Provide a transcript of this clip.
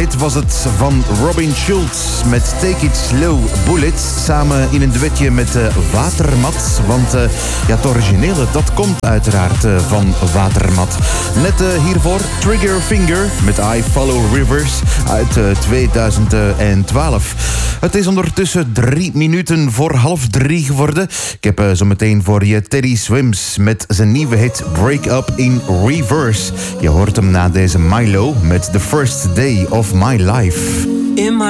hit was het van Robin Schulz met Take It Slow Bullet. Samen in een duetje met Watermat. Want het originele, dat komt uiteraard van Watermat. Net hiervoor Trigger Finger met I Follow Rivers uit 2012. Het is ondertussen 3 minuten voor 2:30 geworden. Ik heb zo meteen voor je Teddy Swims met zijn nieuwe hit Break Up in Reverse. Je hoort hem na deze Milo met The First Day of My Life.